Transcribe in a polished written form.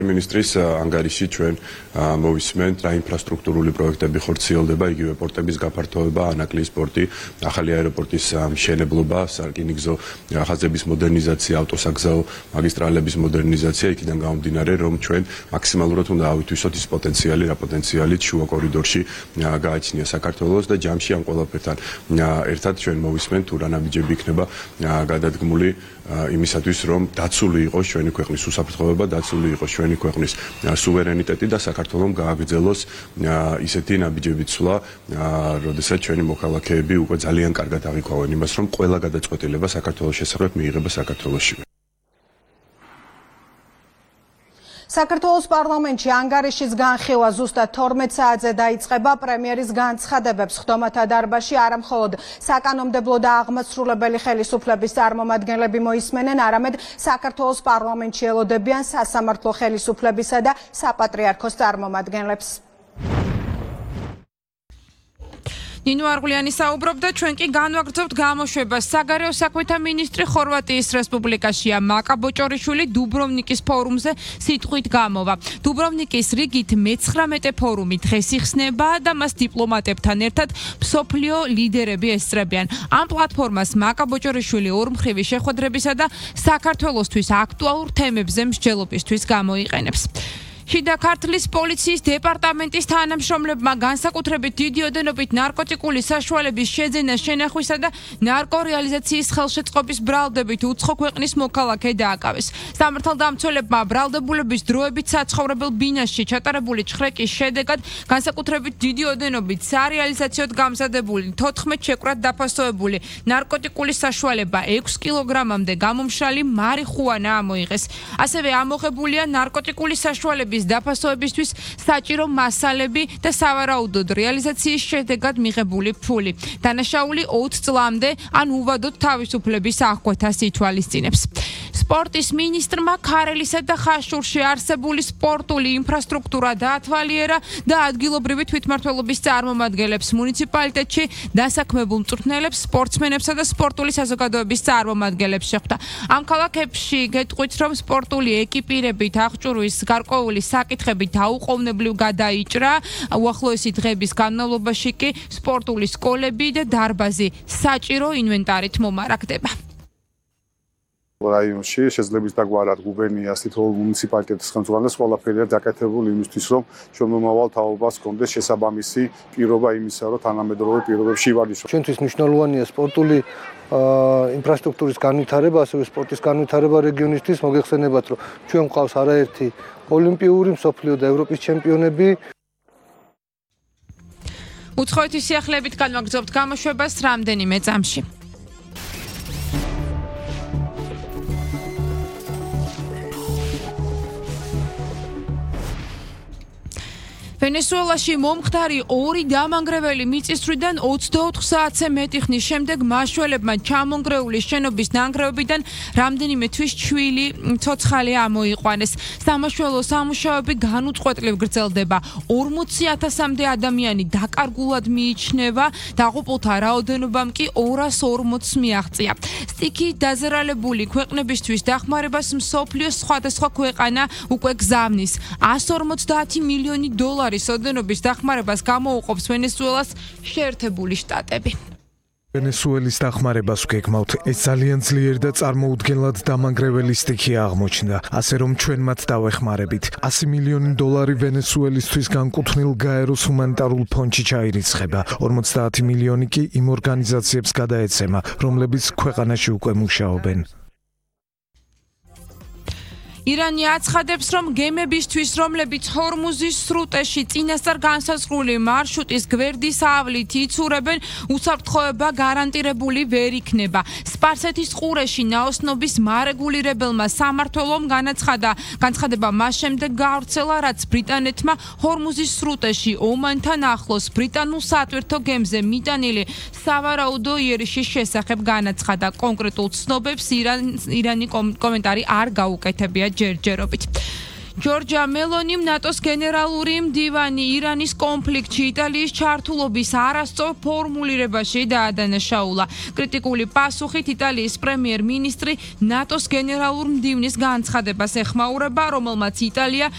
Ministris ანგარიში ჩვენ მოვისმენთ რა ინფრასტრუქტურული პროექტები ხორციელდება, იგივე პორტების გაფართოება, ანაკლიის პორტი, ახალი აეროპორტის მშენებლობა, სარკინიგზო ხაზების მოდერნიზაცია, ავტოსაგზაო მაგისტრალების მოდერნიზაცია, იქიდან გამომდინარე, რომ ჩვენ მაქსიმალურად უნდა ავითვისოთ ის პოტენციალი, რა პოტენციალით შუა კორიდორში გააჩნია საქართველოს და ჯამში ამ ყველაფერთან ერთად ჩვენ მოვისმენთ თუ რა ნაბიჯები იქნება გადადგმული იმისათვის, რომ დაცული იყოს ჩვენი ქვეყნის უსაფრთხოება, დაცული იყოს ჩვენი ქვეყნის სუვერენიტეტი და საქართველოს გააგრძელოს ისეთი ნაბიჯები ცვლა, როდესაც ჩვენი მოქალაქეები უკვე ძალიან კარგად აღიქვავენ იმას, რომ ყველა გადაწყვეტილება საქართველოს შესახებ მიიღება საქართველოში. საქართველოს პარლამენტში ანგარიშის განხილვა ზუსტად 12 საათზე დაიწყება. პრემიერის განცხადებებს ხდომათა დარბაზში არა მხოლოდ საკანონმდებლო და აღმასრულებელი ხელისუფლების წარმომადგენლები მოისმენენ, არამედ საქართველოს პარლამენტში ელოდებიან სასამართლო ხელისუფლებისა და საპატრიარქოს წარმომადგენლებს. ნინო არღულიანი საუბრობდა, ჩვენ კი განვაგრძობთ გამოშვებას. საგარეო საქმეთა მინისტრი ხორვატიის რესპუბლიკაშია. მაკა ბოჭორიშვილი დუბროვნიკის ფორუმზე სიტყვით გამოვა. დუბროვნიკის რიგით მე-19 ფორუმი დღეს იხსნება და მას დიპლომატებთან ერთად მსოფლიო ლიდერები ესწრებიან. ამ პლატფორმას მაკა ბოჭორიშვილი ორმხრივი შეხვედრებისა და საქართველოსთვის აქტუალურ თემებზე მსჯელობისთვის გამოიყენებს. შიდა ქართლის პოლიციის დეპარტამენტის თანამშრომლებმა განსაკუთრებით დიდი ოდენობით ნარკოტიკული საშუალების შეძენა, შენახვისა და ნარკორეალიზაციის ხელშეწყობის ბრალდებით უცხო ქვეყნის მოქალაქე დააკავეს. სამართალდამცველებმა ბრალდებულების დროებით საცხოვრებელ ბინაში ჩატარებული ჩხრეკის შედეგად განსაკუთრებით დიდი ოდენობით სარეალიზაციოდ გამზადებული 14 შეკვრად დაფასოებული ნარკოტიკული საშუალება 6 კილოგრამამდე გამომშრალი მარიხუანა ამოიღეს. ასევე ამოღებულია ნარკოტიკული საშუალების დაფასოებისთვის საჭირო მასალები და სავარაუდოდ რეალიზაციის შედეგად მიღებული ფული. დანაშაული 20 წლამდე ან უვადოდ თავისუფლების აღკვეთას ითვალისწინებს. სპორტის მინისტრმა ქარელისა და ხაშურში არსებული სპორტული ინფრასტრუქტურა დაათვალიერა და ადგილობრივი თვითმმართველობის წარმომადგენლებს, მუნიციპალიტეტში დასაქმებულ მწვრთნელებს, სპორტსმენებსა და სპორტული საზოგადოების წარმომადგენლებს შეხვდა. ამ ქალაქებში გეტყვით, რომ სპორტული ეკიპირებით აღჭურვის გარკვეული საკითხები დაუყოვნებლივ გადაიჭრა. უახლოესი დღების განმავლობაში კი სპორტული სკოლები და დარბაზი საჭირო ინვენტარით მომარაგდება. რაიონში შეძლების დაგვარად გუბერნიას თითოეულ მუნიციპალიტეტის ხელმძღვანელს ყველაფერია დაკეთებული იმისთვის, რომ ჩვენ მომავალ თაობას ჰქონდეს შესაბამისი პირობა იმისა, რომ თანამედროვე პირობებში ივარჯიშოთ. ჩვენთვის მნიშვნელოვანია სპორტული ინფრასტრუქტურის განვითარება, ასევე სპორტის განვითარება რეგიონისთვის. მოგეხსენებათ, რომ ჩვენ გვყავს არაერთი ოლიმპიური, მსოფლიო და ევროპის ჩემპიონები. უცხოეთის სიახლეებით განვაგრძობთ გამოშვებას რამდენიმე წამში. ვენესუელაში მომხდარი ორი დამანგრეველი მიწისძვრიდან 24 საათზე მეტი ხნის შემდეგ მაშველებმა ჩამონგრეული შენობის ნანგრევებიდან რამდენიმე თვის ჩვილი ცოცხალი ამოიყვანეს. სამაშველო სამუშაოები განუწყვეტლივ გრძელდება. 40,000-მდე ადამიანი დაკარგულად მიიჩნევა, დაღუპულთა რაოდენობამ კი 240 მიაღწია. სტიქით დაზარალებული ქვეყნებისთვის დახმარებას მსოფლიოს სხვადასხვა ქვეყანა უკვე გზავნის. 150 მილიონი დოლარი ოდენობის დახმარებას გამოუყოფს ვენესუელას შეერთებული შტატები. ვენესუელის დახმარებას ვგეგმავთ. ეს ძალიან ძლიერ და წარმოუდგენლად დამანგრეველი სტიქია აღმოჩნდა, ასე რომ ჩვენ მათ დავეხმარებით. 100 მილიონი დოლარი ვენესუელისთვის განკუთვნილ გაეროს ჰუმანიტარულ ფონდში ჩაირიცხება. 50 მილიონი კი იმ ორგანიზაციებს გადაეცემა, რომლებიც ქვეყანაში უკვე მუშაობენ. ირანი აცხადებს, რომ გემებისთვის, რომლებიც ჰორმუზის სრუტეში წინასწარ განსაზღვრული მარშრუტის გვერდის ავლით იცურებენ, უსაფრთხოება გარანტირებული ვერ იქნება. სპარსეთის ყურეში ნაოსნობის მარეგულირებელმა სამმართველომ განცხადება მას შემდეგ გავრცელა, რაც ბრიტანეთმა ჰორმუზის სრუტეში ომანთან ახლოს ბრიტანულ სატვირთო გემზე მიტანილი სავარაუდო იერიშის შესახებ განაცხადა. კონკრეტულ ცნობებს ირანი კომენტარი არ გაუკეთებია ჯერჯერობით. ჯორჯია მელონიმ ნატოს გენერალური მდივანი ირანის კონფლიქტში იტალიის ჩართულობის არასწორ ფორმულირებაში დაადანაშაულა. კრიტიკული პასუხით იტალიის პრემიერ-მინისტრი ნატოს გენერალურ მდივნის განცხადებას ეხმაურება, რომელმაც იტალია